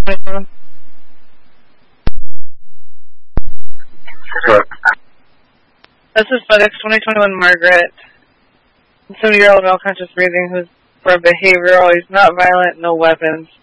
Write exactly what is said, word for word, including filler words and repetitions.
twenty-one. Correct. This is FedEx twenty twenty-one Margaret. seventy-year-old male conscious breathing who's for behavioral. He's not violent, no weapons.